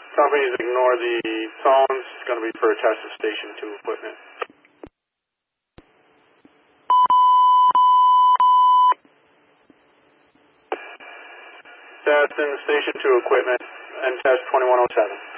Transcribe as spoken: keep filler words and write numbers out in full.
Companies ignore the phones. It's going to be for a test of Station two equipment. Test in Station two equipment and test twenty-one oh seven.